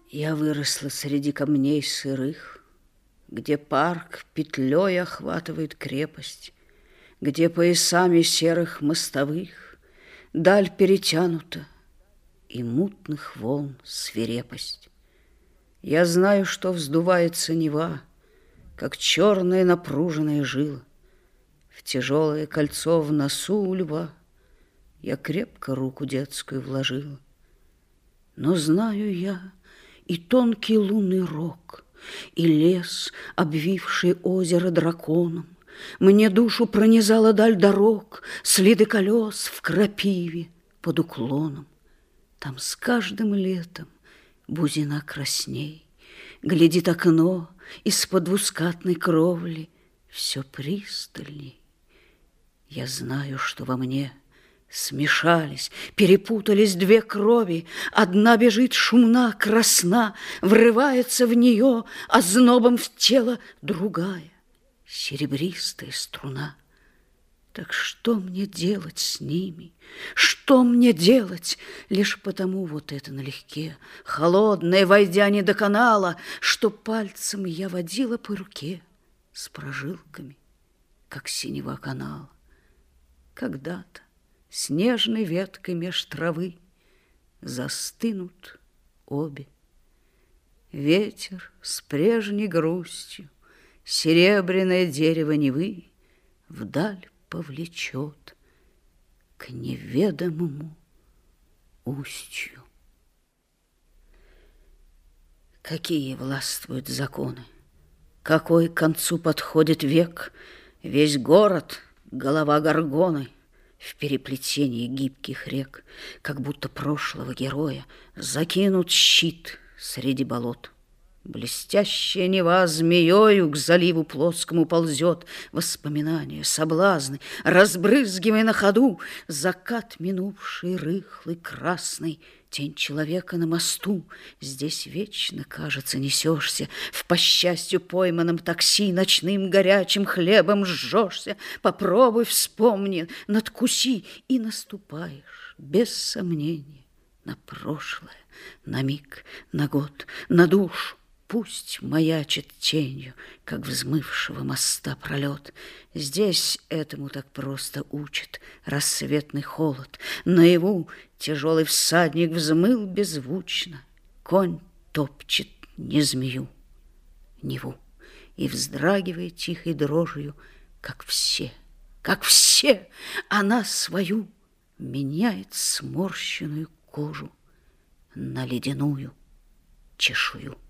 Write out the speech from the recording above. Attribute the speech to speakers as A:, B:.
A: Я выросла среди камней сырых, где парк петлей охватывает крепость, где поясами серых мостовых даль перетянута и мутных волн свирепость. Я знаю, что вздувается Нева, как черная напруженная жила. В тяжелое кольцо в носу у льва я крепко руку детскую вложила. Но знаю я и тонкий лунный рог, и лес, обвивший озеро драконом. Мне душу пронизала даль дорог, следы колес в крапиве под уклоном. Там с каждым летом бузина красней, глядит окно из-под двускатной кровли все пристальней. Я знаю, что во мне смешались, перепутались две крови. Одна бежит шумна, красна, врывается в нее ознобом в тело другая, серебристая струна. Так что мне делать с ними? Что мне делать? Лишь потому вот это налегке, холодное, войдя не до канала, что пальцем я водила по руке с прожилками, как синего канала. Когда-то снежной веткой меж травы застынут обе. Ветер с прежней грустью серебряное дерево Невы вдаль повлечет к неведомому устью. Какие властвуют законы, какой к концу подходит век, весь город — голова горгоны в переплетении гибких рек, как будто прошлого героя закинут щит среди болот. Блестящая Нева змеёю к заливу плоскому ползет, воспоминания, соблазны, разбрызгивая на ходу закат минувший, рыхлый, красный, тень человека на мосту. Здесь вечно, кажется, несешься, в, по счастью, пойманном такси ночным горячим хлебом жжешься. Попробуй, вспомни, надкуси, и наступаешь, без сомнения, на прошлое, на миг, на год, на душу. Пусть маячит тенью, как взмывшего моста пролет. Здесь этому так просто учит рассветный холод. Наяву тяжелый всадник взмыл беззвучно. Конь топчет не змею, Неву, и вздрагивает тихой дрожью, как все, она свою меняет сморщенную кожу на ледяную чешую.